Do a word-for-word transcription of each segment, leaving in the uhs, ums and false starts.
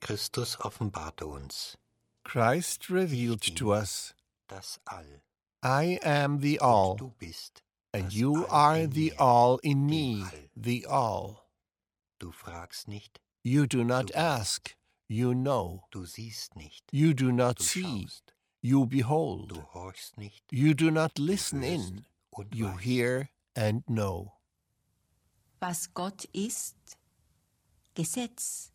Christus offenbarte uns Christ revealed to us, das All. I am the all, Du bist and das you All are in the mir, all in dem me, All. the all. Du fragst nicht, You do not Du ask, you know. du siehst nicht, You do not du see, schaust, you behold. du horchst nicht, You do not du listen hörst in, und you weißt. hear and know. Was Gott ist, Gesetz,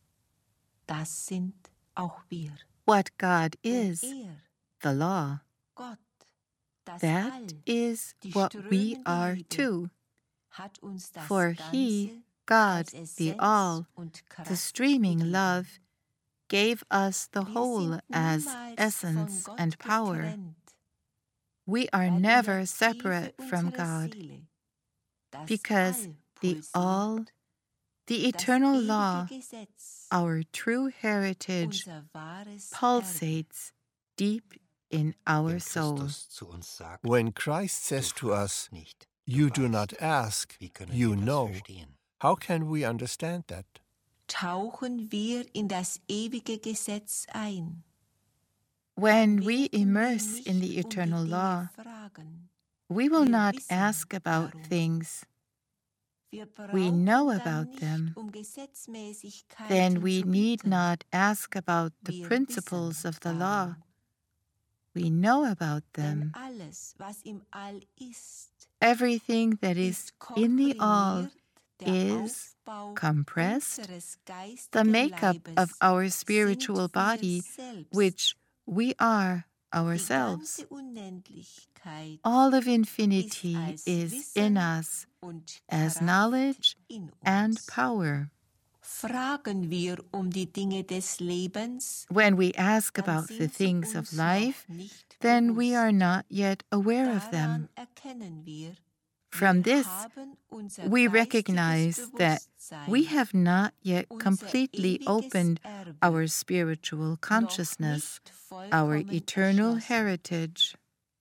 das sind auch wir. What God Denn is, er, the law, Gott, das that All, is die what we strömende are Liebe, too. hat uns das For Ganze he, God, als the Essenz all, und Kraft the streaming gegeben. love, gave us the Wir whole sind as niemals essence von Gott and power. getrennt, We are weil die never Motive separate from unserer God, Seele, das because All the pulsiert, all, the das eternal ewige law, Gesetz, our true heritage, unser wahres Erbe. pulsates deep in our Wenn soul. Christus zu uns sagt, When Christ du says to us, fragst nicht, you du do weißt, not ask, wie können you wir das know, verstehen? how can we understand that? Tauchen wir in das ewige Gesetz ein. When Dann we werden wir immerse in nicht the um eternal die Dinge law, fragen. we will Wir not wissen ask about darum. things. Wir We brauchen know dann about nicht them. um Gesetzmäßigkeiten Then we zu need bitten. not ask about the Wir principles wissen of the law. darum. We know about Denn them. alles, was im All ist, Everything that is ist in the all komprimiert der is Aufbau compressed, unseres the geistigen makeup of Leibes, our spiritual sind wir body, selbst. which we are Die ourselves. ganze Unendlichkeit All of ist infinity als is in Wissen us und as Kraft knowledge in and uns. power. Fragen wir um die Dinge des Lebens, When we ask dann about the sind sie things of uns life, noch nicht then we are bewusst. not yet aware of them. Daran erkennen wir, From wir this, haben unser we geistiges recognize that we Bewusstsein, have not yet unser completely ewiges opened Erbe, our spiritual noch consciousness, nicht our vollkommen eternal erschlossen. heritage.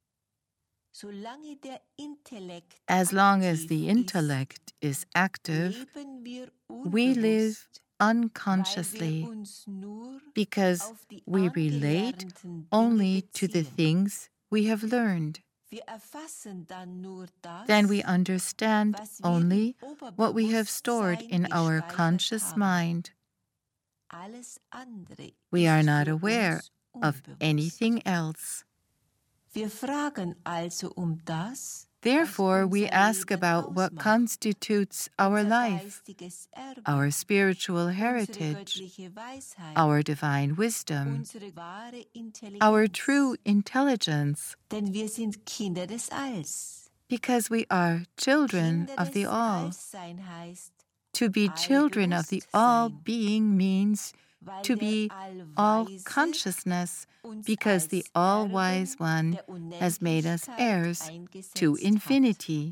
Solange der Intellekt As long as aktiv the ist, intellect is active, leben wir we live unbewusst, weil wir unconsciously uns nur because auf die we relate angelernten Dinge only to the beziehen. things we have learned. Wir erfassen dann nur das, Then we understand was wir im only what we have stored Oberbewusstsein in our gespeichert conscious haben. mind. Alles andere We are ist not für aware uns of unbewusst. anything else. Wir fragen also um das, Therefore, was we unser ask Leben about what ausmacht, constitutes our unser life, geistiges Erbe, our spiritual unsere heritage, göttliche Weisheit, our divine wisdom, unsere wahre Intelligenz. our true intelligence, Denn wir sind Kinder des Alls. because we are children Kinder of the des all. Alls sein heißt, To be children of the all-being means weil to der be Allweise all-consciousness, uns because als the all-wise Erben one der has made us Unendlichkeit heirs eingesetzt to hat. infinity.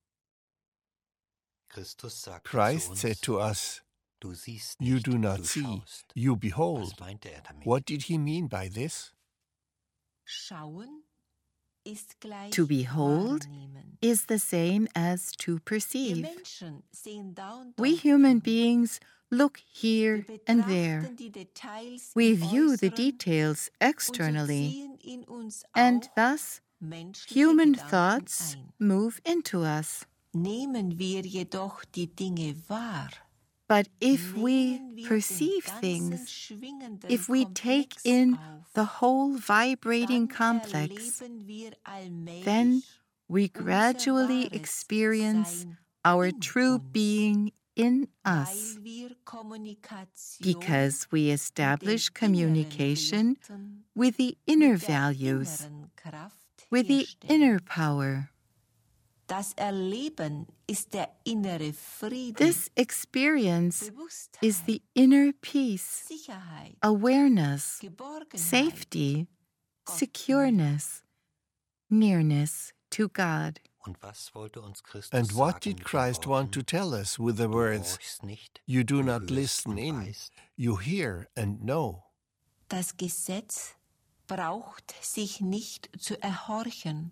Christus sagte Christ zu uns, said to us, du siehst you nicht, do not du see, schaust. you Was behold. meinte er damit? What did he mean by this? Schauen ist gleich To behold wahrnehmen. is the same as to Wir perceive. Menschen sehen da und We dort human hin. beings look here Wir and there. betrachten die Details We im view the Äußeren details und so externally, ziehen in uns and auch thus menschliche human Gedanken thoughts ein. move into us. Nehmen wir jedoch die Dinge wahr, But if we nehmen wir perceive den ganzen things, schwingenden if we take Komplex in auf, the whole vibrating dann complex, erleben wir allmählich then we unser gradually wahres experience Sein our in true uns, being in us, weil wir Kommunikation because we mit den establish inneren communication Werten, with the inner mit der values, inneren Kraft with the herstellen. inner power. Das Erleben ist der innere Frieden, This experience Bewusstheit, is the inner peace, Sicherheit, awareness, Geborgenheit, safety, Gott secureness, nearness to God. Und was wollte uns Christus And what sagen did mit den Christ want to Worten, tell us with the du words, horchst nicht, you do du not hörst listen und in, weißt? you hear and know? Das Gesetz braucht sich nicht zu erhorchen.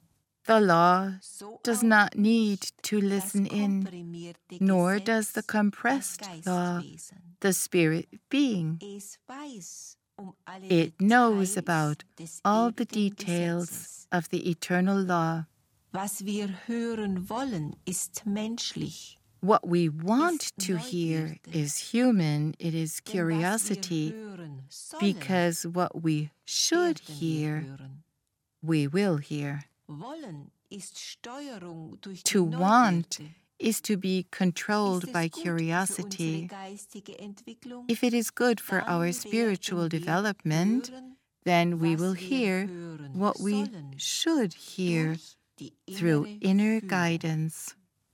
The law so does auch not need nicht to das listen in, komprimierte nor does the Gesetz compressed des law, Geistwesen. the spirit being. Es weiß um alle It knows Details about des all the ewigen details Gesetzes. of the eternal law. Was wir hören wollen, ist menschlich. What we want Ist to hear Neugierde. is human, it is Denn was wir curiosity, hören sollen, because what we should werden wir hear, hören. we will hear. Wollen ist Steuerung durch To die want Neugierde. is to be controlled Ist es by gut für curiosity. unsere geistige Entwicklung? If it is good for Dann our werden spiritual wir development, hören, then we was will wir hear hören what we sollen, should hear durch die through innere inner Führung. guidance.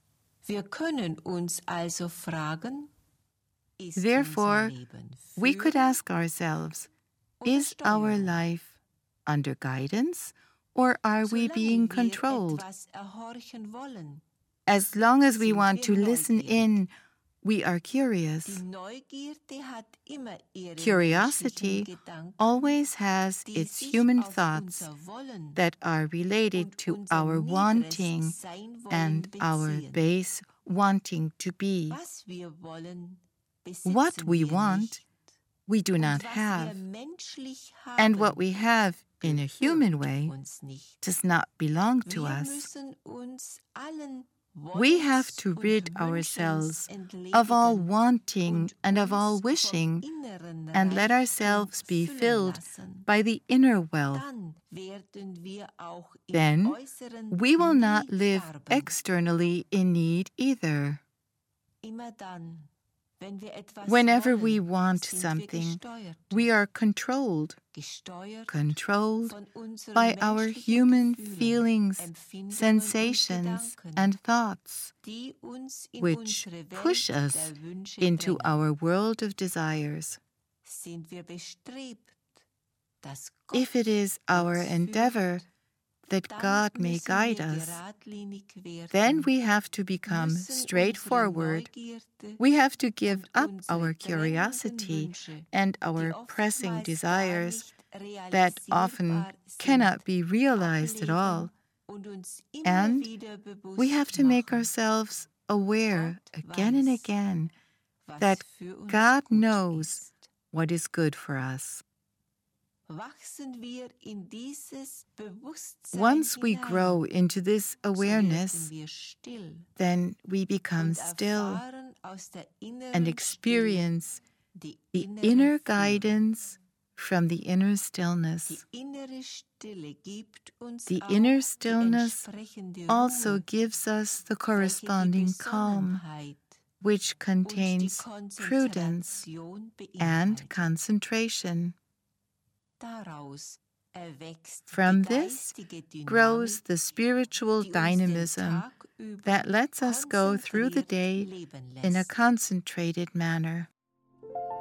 Wir können uns also fragen, ist Therefore, unser Leben We could Führung ask ourselves, oder is our Steuerung? life under guidance, or are we Solange being wir controlled? etwas erhorchen wollen, As long as we sind want wir to listen neugierig. in, we are die curious. Neugierde hat immer ihre Curiosity menschlichen Gedanken, always has die its sich human auf thoughts unser Wollen that are related und to unser our niederes wanting Sein wollen and our beziehen. base wanting to be. Was wir wollen, besitzen What we wir want, nicht. we do Und not was have, wir menschlich and haben, what we have in a human way uns nicht. does not belong to Wir us. müssen uns allen We have Wollens to und rid Wünschens ourselves of all entledigen wanting und and of all uns vom wishing, inneren and let Reichtum ourselves be füllen filled lassen. by the inner wealth. Dann werden wir auch im Then Äußeren we will not nie live darben. externally in need either. Immer dann, wenn wir etwas Whenever we wollen, want sind wir something, gesteuert, we are controlled, gesteuert controlled von unseren by our menschlichen human Gefühlen, feelings, Empfindungen sensations, und Gedanken, and thoughts, die uns in which unsere Welt push us der Wünsche into drängen. our world of desires. Sind wir bestrebt, dass Gott If it is our uns endeavor führt, that dann God may müssen guide wir us, geradlinig werden, then we have to become müssen straightforward. unsere Neugierde We have to give und up unsere our drängenden curiosity Wünsche, and die our oftmals pressing gar desires nicht that often realisierbar sind, cannot be realized at all. ablegen und uns immer And wieder bewusst We have to make machen, ourselves aware Gott again and weiß, again was that für uns God gut knows ist. what is good for us. Wachsen wir in dieses Bewusstsein Once we hinein, grow into this so awareness, werden wir still then we become und still erfahren aus der inneren and Stille experience die the innere inner Führung. guidance from the inner Die stillness. innere Stille gibt uns The auch inner die stillness entsprechende also Ruhe, gives us the welche die corresponding calm, Besonnenheit which und die contains prudence Konzentration and beinhaltet. concentration. Daraus erwächst From die this geistige Dynamik, grows the spiritual die uns den dynamism Tag über that lets us go through the konzentriert day leben in a lässt. concentrated manner.